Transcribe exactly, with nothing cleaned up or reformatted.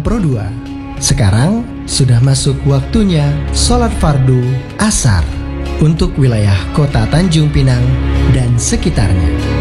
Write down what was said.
Pro dua. Sekarang sudah masuk waktunya sholat fardu asar untuk wilayah kota Tanjung Pinang dan sekitarnya.